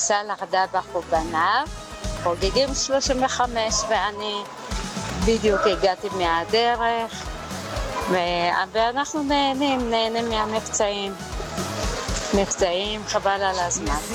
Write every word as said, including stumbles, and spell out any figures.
סלח דבח ובניו, חוגגים שלושים וחמש, ואני בדיוק הגעתי מהדרך, ואנחנו נהנים, נהנים מהמבצעים, מבצעים, חבל על הזמן.